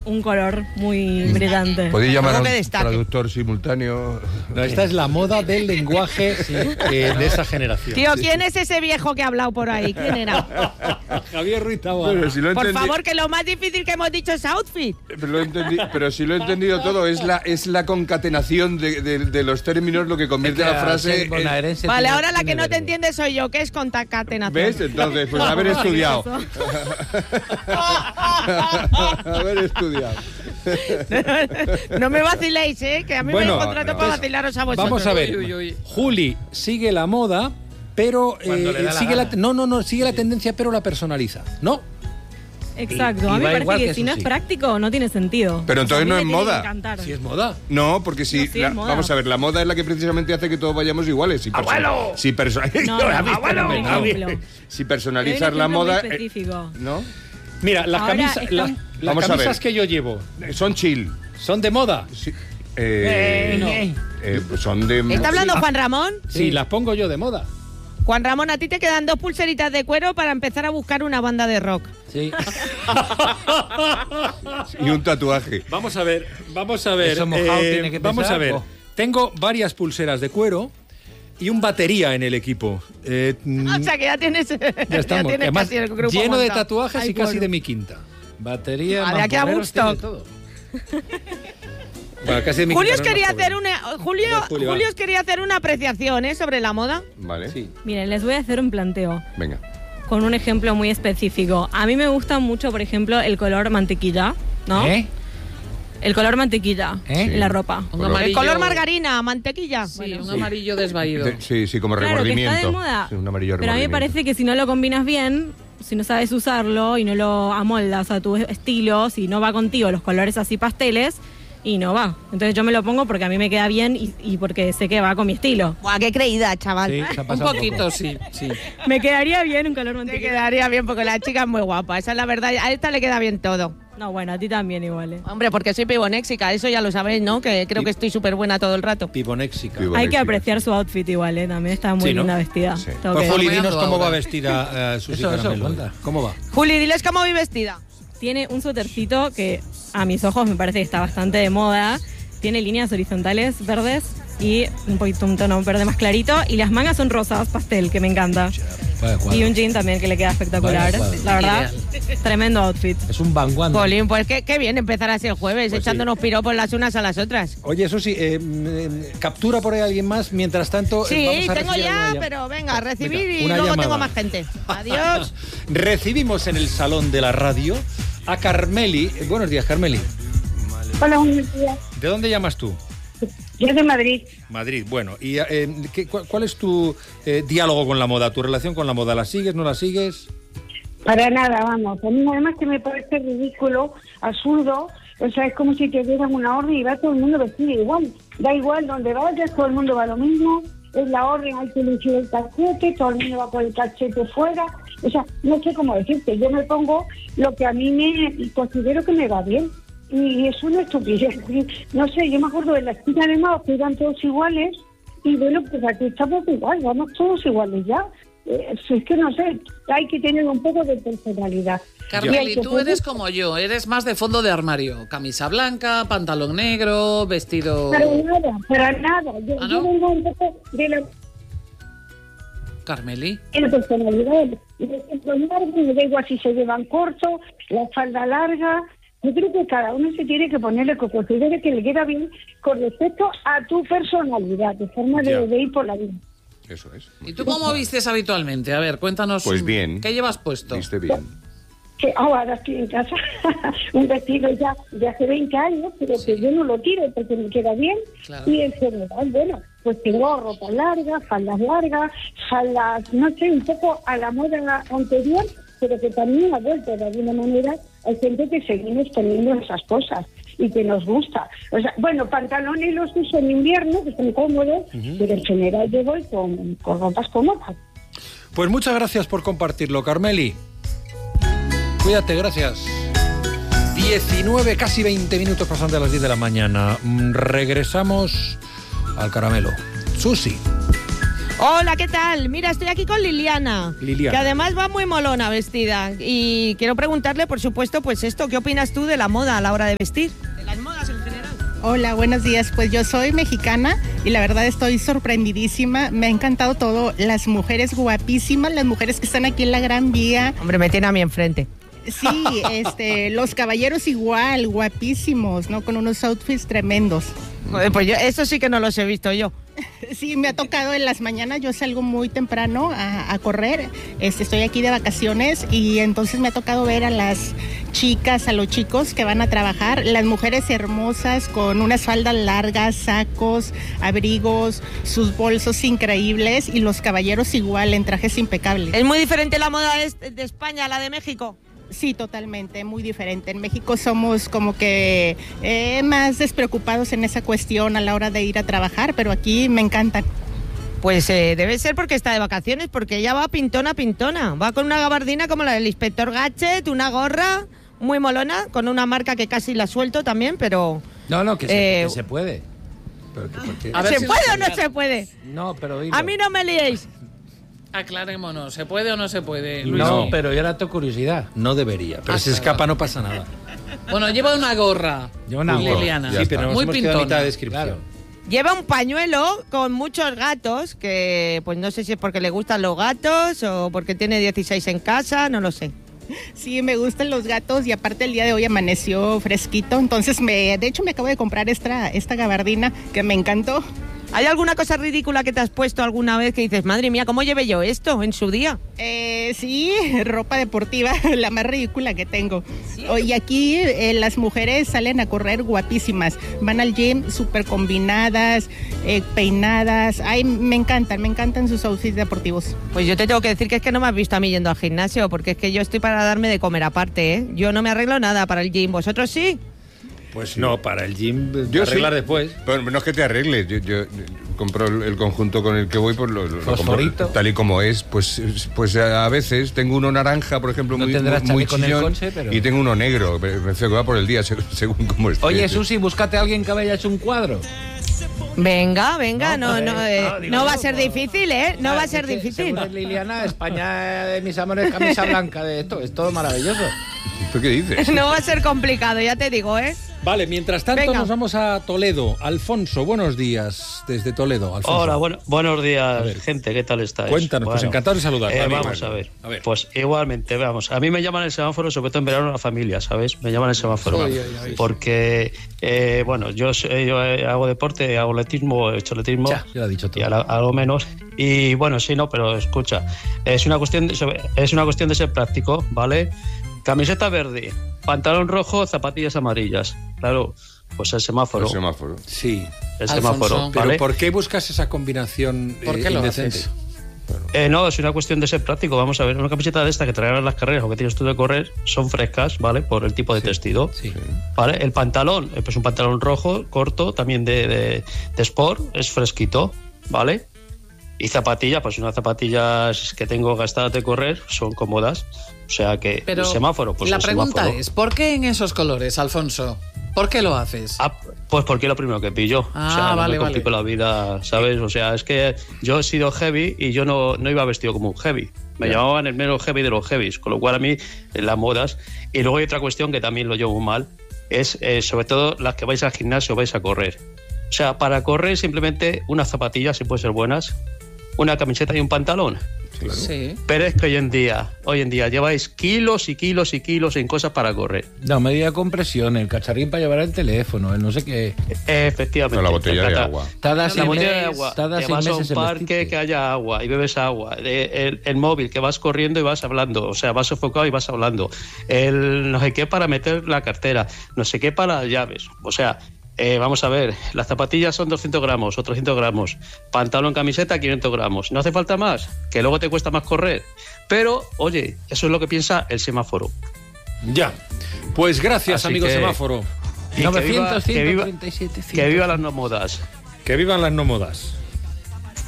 un color muy brillante. ¿Podéis llamar a un traductor simultáneo? No, esta es la moda del lenguaje de esa generación. Tío, ¿quién es ese viejo que ha hablado por ahí? ¿Quién era? Javier Ruiz Taboada. Por favor, que lo más difícil que hemos dicho es outfit. Pero si lo he entendido todo, es la concatenación de los términos lo que convierte la frase en... Vale, ahora la que no te entiende soy yo, que es concatenación. ¿Ves? Entonces, pues haber estudiado. Haber estudiado. No me vaciléis, que a mí me contrato para vacilaros a vosotros. Vamos a ver. Juli sigue la moda, pero sigue la tendencia, pero la personaliza, ¿no? Exacto, a mí me parece que si no es práctico no tiene sentido. Pero entonces no es moda. ¿Si es moda? No, porque vamos a ver, la moda es la que precisamente hace que todos vayamos iguales. ¡Abuelo! Si personalizar la moda... ¿No? Mira, las camisas que yo llevo... Son chill. ¿Son de moda? Sí. Son de... ¿Está hablando Juan Ramón? Sí, las pongo yo de moda. Juan Ramón, a ti te quedan 2 pulseritas de cuero para empezar a buscar una banda de rock. Sí. Y un tatuaje. Vamos a ver. Eso mojado tiene que pesar. Vamos a ver. Tengo varias pulseras de cuero y un batería en el equipo. O sea que ya tienes... Ya estamos. Además, casi el grupo lleno montado. De tatuajes y casi de mi quinta. Batería, de aquí a Woodstock. Bueno, casi de mi Julio quinta, os quería hacer una apreciación sobre la moda. Vale. Sí. Miren, les voy a hacer un planteo. Venga. Con un ejemplo muy específico. A mí me gusta mucho, por ejemplo, el color mantequilla, ¿no? El color mantequilla en la ropa. El color margarina, mantequilla. Sí, un amarillo desvaído. Sí, como claro, remordimiento. Que está de moda. Sí, un amarillo pero a mí me parece que si no lo combinas bien, si no sabes usarlo y no lo amoldas a tu estilo, si no va contigo los colores así pasteles, y no va. Entonces yo me lo pongo porque a mí me queda bien y porque sé que va con mi estilo. Buah, qué creída, chaval. Sí, un poquito, sí. Me quedaría bien un color mantequilla. Te quedaría bien porque la chica es muy guapa. Esa es la verdad. A esta le queda bien todo. No, bueno, a ti también igual. Hombre, porque soy pibonéxica. Eso ya lo sabéis, ¿no? Que creo que estoy súper buena todo el rato. Pibonéxica. Hay que apreciar su outfit igual, También está muy linda vestida. Sí. Pues Juli, dinos cómo va vestida Susi Caramelo. ¿Cómo va? Juli, diles cómo voy vestida. Tiene un suétercito que a mis ojos me parece que está bastante de moda. Tiene líneas horizontales verdes y un tono verde más clarito. Y las mangas son rosas, pastel, que me encanta. Y un jean también que le queda espectacular. La verdad, tremendo outfit. Es un vanguardia. Jolín, pues qué bien empezar así el jueves, Pues echándonos piropos las unas a las otras. Oye, eso sí, captura por ahí a alguien más. Mientras tanto, sí, vamos a tengo ya, pero venga, recibir y luego tengo más gente. Adiós. Recibimos en el salón de la radio a Carmeli. Buenos días, Carmeli. Hola, buenos días. ¿De dónde llamas tú? Yo de Madrid. Madrid, bueno. ¿Y cuál es tu diálogo con la moda, tu relación con la moda? ¿La sigues, no la sigues? Para nada, vamos. A mí además que me parece ridículo, absurdo. O sea, es como si te dieran una orden y va todo el mundo vestido igual. Da igual donde vayas, todo el mundo va lo mismo. Es la orden, hay que lucir el cachete, todo el mundo va con el cachete fuera. O sea, no sé cómo decirte. Yo me pongo lo que a mí me considero que me va bien. Y es una estupidez. No sé, yo me acuerdo de las chicas de moda que eran todos iguales y bueno, pues aquí estamos igual, vamos todos iguales ya. Es que no sé, hay que tener un poco de personalidad. Carmeli, tú eres como yo, eres más de fondo de armario. Camisa blanca, pantalón negro, vestido... Para nada. Yo vengo un poco de la... Carmeli. En personalidad. Me da igual si se llevan corto, la falda larga... Yo creo que cada uno se tiene que poner lo que considere que le queda bien con respecto a tu personalidad, de forma de ir por la vida. Eso es. ¿Y tú cómo vistes habitualmente? A ver, cuéntanos. Pues bien. ¿Qué llevas puesto? Viste bien. Que ahora estoy en casa, un vestido ya de hace 20 años, pero que yo no lo tiro porque me queda bien. Claro. Y en general, bueno, pues tengo ropa larga, faldas, no sé, un poco a la moda anterior, pero que también ha vuelto de alguna manera. Hay gente que seguimos teniendo esas cosas y que nos gusta. O sea, bueno, pantalones los uso en invierno, que son cómodos, pero en general yo voy con ropas cómodas. Pues muchas gracias por compartirlo, Carmeli. Cuídate, gracias. 19, casi 20 minutos pasando a las 10 de la mañana. Regresamos al caramelo. Susi. Hola, ¿qué tal? Mira, estoy aquí con Liliana, que además va muy molona vestida. Y quiero preguntarle, por supuesto, pues esto, ¿qué opinas tú de la moda a la hora de vestir? De las modas en general. Hola, buenos días. Pues yo soy mexicana y la verdad estoy sorprendidísima. Me ha encantado todo. Las mujeres guapísimas, las mujeres que están aquí en la Gran Vía. Hombre, me tiene a mí enfrente. Sí, los caballeros igual, guapísimos, ¿no? Con unos outfits tremendos. Joder, pues eso sí que no los he visto yo. Sí, me ha tocado en las mañanas, yo salgo muy temprano a correr, estoy aquí de vacaciones y entonces me ha tocado ver a las chicas, a los chicos que van a trabajar, las mujeres hermosas con unas faldas largas, sacos, abrigos, sus bolsos increíbles y los caballeros igual en trajes impecables. ¿Es muy diferente la moda de España a la de México? Sí, totalmente, muy diferente. En México somos como que más despreocupados en esa cuestión a la hora de ir a trabajar, pero aquí me encantan. Pues debe ser porque está de vacaciones, porque ella va pintona. Va con una gabardina como la del Inspector Gadget, una gorra muy molona, con una marca que casi la suelto también, pero... No, que se puede. ¿Se puede o no se puede? No, pero dilo. A mí no me liéis. Aclarémonos, ¿se puede o no se puede, Luis? No, pero yo ahora tengo curiosidad. No debería, pero si escapa no pasa nada. Bueno, lleva una gorra. Lleva una gorra. Liliana. Sí, pero muy hemos quedado a pintona. mitad de descripción. Claro. Lleva un pañuelo con muchos gatos, que pues no sé si es porque le gustan los gatos o porque tiene 16 en casa, no lo sé. Sí, me gustan los gatos y aparte el día de hoy amaneció fresquito, entonces de hecho me acabo de comprar esta gabardina que me encantó. ¿Hay alguna cosa ridícula que te has puesto alguna vez que dices, madre mía, ¿cómo llevé yo esto en su día? Sí, ropa deportiva, la más ridícula que tengo. ¿Sí? Y aquí las mujeres salen a correr guapísimas, van al gym súper combinadas, peinadas. Ay, me encantan sus outfits deportivos. Pues yo te tengo que decir que es que no me has visto a mí yendo al gimnasio, porque es que yo estoy para darme de comer aparte, ¿eh? Yo no me arreglo nada para el gym, ¿vosotros sí? Pues no, para el gym yo arreglar sí, después. Pero no es que te arregles. Yo compro el conjunto con el que voy, pues lo compro tal y como es. Pues a veces tengo uno naranja, por ejemplo, no muy con el chillón, coche, pero... y tengo uno negro. Me que va por el día según cómo esté. Oye, Susi, búscate a alguien que haya hecho un cuadro. Venga, no va a ser difícil, ¿eh? No va a ser difícil. Según Liliana, España de mis amores, camisa blanca de esto, es todo maravilloso. ¿Tú qué dices? No va a ser complicado, ya te digo, ¿eh? Vale, mientras tanto nos vamos a Toledo. Alfonso, buenos días desde Toledo. Alfonso. Hola, buenos días, gente, ¿qué tal estáis? Cuéntanos, pues encantado de saludar. Vamos a ver, pues igualmente, vamos. A mí me llaman el semáforo, sobre todo en verano, la familia, ¿sabes? Me llaman el semáforo. Porque, yo hago deporte, hago atletismo, he hecho atletismo. Ya lo he dicho todo. Y algo menos. Y bueno, sí, no, pero escucha, es una cuestión de ser práctico, ¿vale? Camiseta verde, pantalón rojo, zapatillas amarillas. Claro, pues el semáforo. El semáforo. Sí. El semáforo, ¿vale? Pero ¿por qué buscas esa combinación indecente? No, es una cuestión de ser práctico. Vamos a ver, una camiseta de esta que traerán las carreras o que tienes tú de correr son frescas, ¿vale? Por el tipo de tejido. Sí. ¿Vale? El pantalón, pues un pantalón rojo, corto, también de sport, es fresquito, ¿vale? Y zapatillas, pues unas zapatillas que tengo gastadas de correr son cómodas. O sea que pero el semáforo, pues la pregunta es, ¿por qué en esos colores, Alfonso? ¿Por qué lo haces? Pues porque es lo primero que pillo. O sea, no me complico la vida, ¿sabes? O sea, es que yo he sido heavy y yo no iba vestido como un heavy. Me llamaban el mero heavy de los heavies, con lo cual a mí, en las modas. Y luego hay otra cuestión que también lo llevo muy mal, es sobre todo las que vais al gimnasio, vais a correr. O sea, para correr simplemente unas zapatillas, si pueden ser buenas, una camiseta y un pantalón. Claro. Sí. Pero es que hoy en día lleváis kilos y kilos y kilos en cosas para correr. La medida de compresión, el cacharrín para llevar el teléfono, el no sé qué. Efectivamente. Con la botella de agua. Te vas a un parque que haya agua y bebes agua. El móvil que vas corriendo y vas hablando. O sea, vas sofocado y vas hablando. El no sé qué para meter la cartera. No sé qué para las llaves. O sea... vamos a ver, las zapatillas son 200 gramos o 300 gramos, pantalón, camiseta, 500 gramos. No hace falta más, que luego te cuesta más correr. Pero, oye, eso es lo que piensa el semáforo. Ya, pues gracias, Así amigo que, semáforo. 900, 137, que viva las no modas. Que vivan las no modas.